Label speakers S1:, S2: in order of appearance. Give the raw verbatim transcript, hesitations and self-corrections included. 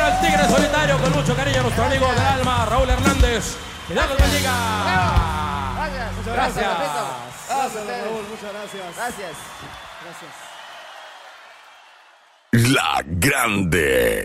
S1: era el tigre solitario con mucho cariño a nuestro amigo del alma, Raúl Hernández. Que Dios los bendiga.
S2: Gracias.
S3: Muchas
S1: Gracias.
S3: gracias. Gracias,
S2: Gracias.
S3: Raúl. Muchas gracias.
S2: Gracias.
S3: Gracias.
S4: La Grande.